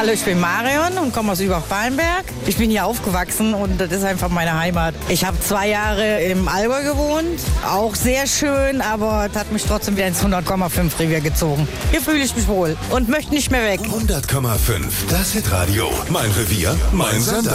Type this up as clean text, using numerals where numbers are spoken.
Hallo, ich bin Marion und komme aus Übach-Ballenberg. Ich bin hier aufgewachsen und das ist einfach meine Heimat. Ich habe 2 Jahre im Allgäu gewohnt, auch sehr schön, aber es hat mich trotzdem wieder ins 100,5 Revier gezogen. Hier fühle ich mich wohl und möchte nicht mehr weg. 100,5, das Hitradio. Mein Revier, mein Sender.